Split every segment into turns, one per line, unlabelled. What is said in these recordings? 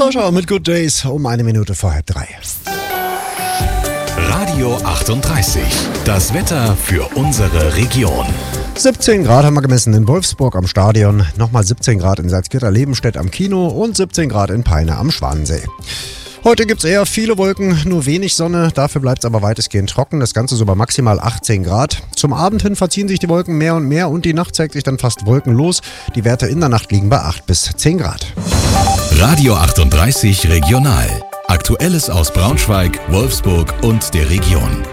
Sascha mit Good Days um 1 Minute vor 2:30.
Radio 38. Das Wetter für unsere Region.
17 Grad haben wir gemessen in Wolfsburg am Stadion, nochmal 17 Grad in Salzgitter-Lebenstedt am Kino und 17 Grad in Peine am Schwanensee. Heute gibt es eher viele Wolken, nur wenig Sonne, dafür bleibt es aber weitestgehend trocken, das Ganze so bei maximal 18 Grad. Zum Abend hin verziehen sich die Wolken mehr und mehr und die Nacht zeigt sich dann fast wolkenlos. Die Werte in der Nacht liegen bei 8 bis 10 Grad.
Radio 38 Regional. Aktuelles aus Braunschweig, Wolfsburg und der Region.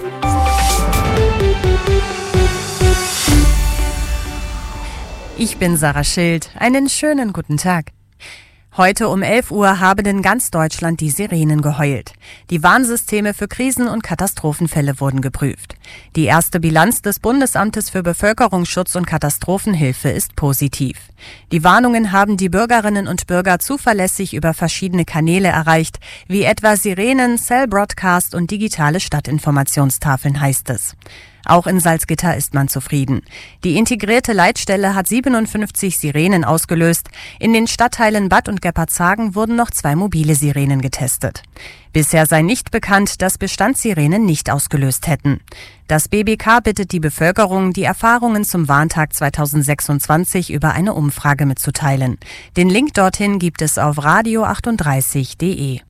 Ich bin Sarah Schild. Einen schönen guten Tag. Heute um 11 Uhr haben in ganz Deutschland die Sirenen geheult. Die Warnsysteme für Krisen- und Katastrophenfälle wurden geprüft. Die erste Bilanz des Bundesamtes für Bevölkerungsschutz und Katastrophenhilfe ist positiv. Die Warnungen haben die Bürgerinnen und Bürger zuverlässig über verschiedene Kanäle erreicht, wie etwa Sirenen, Cell Broadcast und digitale Stadtinformationstafeln, heißt es. Auch in Salzgitter ist man zufrieden. Die integrierte Leitstelle hat 57 Sirenen ausgelöst. In den Stadtteilen Bad und Geppershagen wurden noch 2 mobile Sirenen getestet. Bisher sei nicht bekannt, dass Bestandssirenen nicht ausgelöst hätten. Das BBK bittet die Bevölkerung, die Erfahrungen zum Warntag 2026 über eine Umfrage mitzuteilen. Den Link dorthin gibt es auf radio38.de.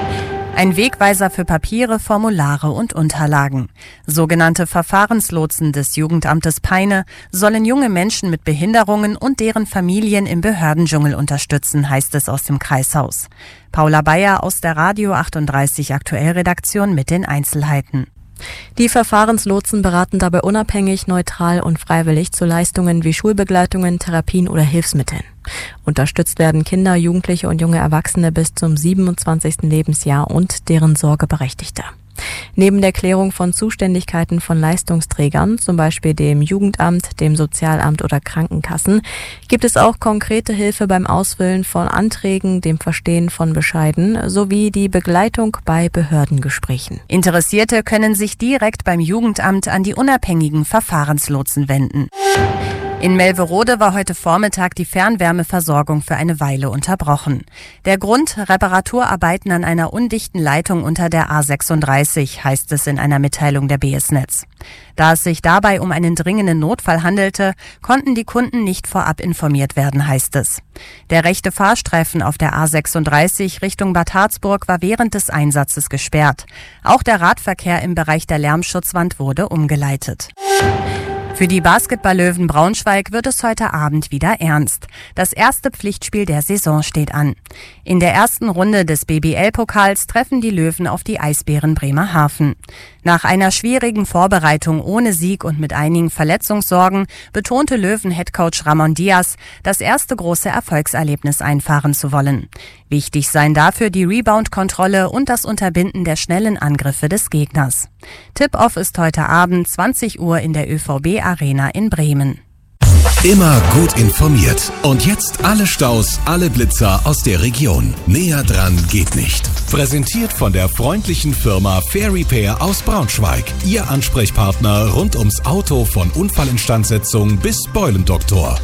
Ein Wegweiser für Papiere, Formulare und Unterlagen. Sogenannte Verfahrenslotsen des Jugendamtes Peine sollen junge Menschen mit Behinderungen und deren Familien im Behördendschungel unterstützen, heißt es aus dem Kreishaus. Paula Bayer aus der Radio 38 Aktuellredaktion mit den Einzelheiten.
Die Verfahrenslotsen beraten dabei unabhängig, neutral und freiwillig zu Leistungen wie Schulbegleitungen, Therapien oder Hilfsmitteln. Unterstützt werden Kinder, Jugendliche und junge Erwachsene bis zum 27. Lebensjahr und deren Sorgeberechtigte. Neben der Klärung von Zuständigkeiten von Leistungsträgern, zum Beispiel dem Jugendamt, dem Sozialamt oder Krankenkassen, gibt es auch konkrete Hilfe beim Ausfüllen von Anträgen, dem Verstehen von Bescheiden sowie die Begleitung bei Behördengesprächen.
Interessierte können sich direkt beim Jugendamt an die unabhängigen Verfahrenslotsen wenden. In Melverode war heute Vormittag die Fernwärmeversorgung für eine Weile unterbrochen. Der Grund: Reparaturarbeiten an einer undichten Leitung unter der A36, heißt es in einer Mitteilung der BS Netz. Da es sich dabei um einen dringenden Notfall handelte, konnten die Kunden nicht vorab informiert werden, heißt es. Der rechte Fahrstreifen auf der A36 Richtung Bad Harzburg war während des Einsatzes gesperrt. Auch der Radverkehr im Bereich der Lärmschutzwand wurde umgeleitet. Für die Basketball-Löwen Braunschweig wird es heute Abend wieder ernst. Das erste Pflichtspiel der Saison steht an. In der ersten Runde des BBL-Pokals treffen die Löwen auf die Eisbären Bremerhaven. Nach einer schwierigen Vorbereitung ohne Sieg und mit einigen Verletzungssorgen betonte Löwen-Headcoach Ramon Diaz, das erste große Erfolgserlebnis einfahren zu wollen. Wichtig seien dafür die Rebound-Kontrolle und das Unterbinden der schnellen Angriffe des Gegners. Tip-Off ist heute Abend 20 Uhr in der ÖVB-Arena in Bremen.
Immer gut informiert. Und jetzt alle Staus, alle Blitzer aus der Region. Näher dran geht nicht. Präsentiert von der freundlichen Firma Fair Repair aus Braunschweig. Ihr Ansprechpartner rund ums Auto von Unfallinstandsetzung bis Beulendoktor.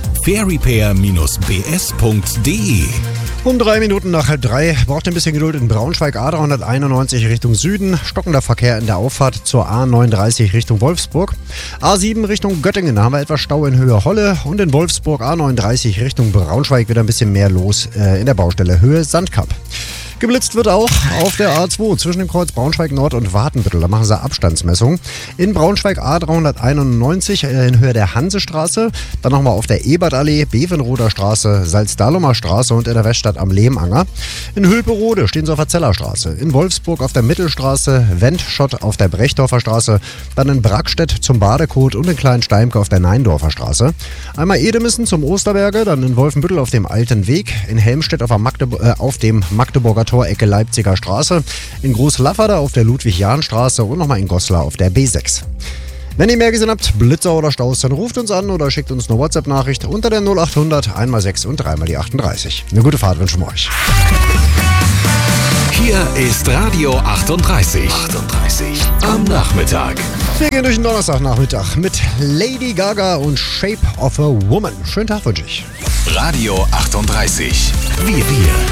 fairrepair-bs.de.
Um 3 Minuten nach 3:30 braucht ein bisschen Geduld in Braunschweig, A391 Richtung Süden, stockender Verkehr in der Auffahrt zur A39 Richtung Wolfsburg. A7 Richtung Göttingen, da haben wir etwas Stau in Höhe Holle und in Wolfsburg A39 Richtung Braunschweig wieder ein bisschen mehr los in der Baustelle Höhe Sandkapp. Geblitzt wird auch auf der A2 zwischen dem Kreuz Braunschweig Nord und Wartenbüttel. Da machen sie Abstandsmessungen. In Braunschweig A391 in Höhe der Hansestraße. Dann nochmal auf der Ebertallee, Bevenroder Straße, Salzdahlumer Straße und in der Weststadt am Lehmanger. In Hülperode stehen sie auf der Zellerstraße. In Wolfsburg auf der Mittelstraße, Wendschott auf der Brechdorfer Straße. Dann in Brackstedt zum Badekot und in Kleinsteimke auf der Neindorfer Straße. Einmal Edemissen zum Osterberge, dann in Wolfenbüttel auf dem Alten Weg. In Helmstedt auf dem Magdeburger Tor Ecke Leipziger Straße, in Großlafferder auf der Ludwig-Jahn-Straße und nochmal in Goslar auf der B6. Wenn ihr mehr gesehen habt, Blitzer oder Staus, dann ruft uns an oder schickt uns eine WhatsApp-Nachricht unter der 0800 1x6 und 3x38. Eine gute Fahrt wünschen wir euch.
Hier ist Radio 38. Am Nachmittag.
Wir gehen durch den Donnerstagnachmittag mit Lady Gaga und Shape of a Woman. Schönen Tag wünsche ich.
Radio 38. Wir.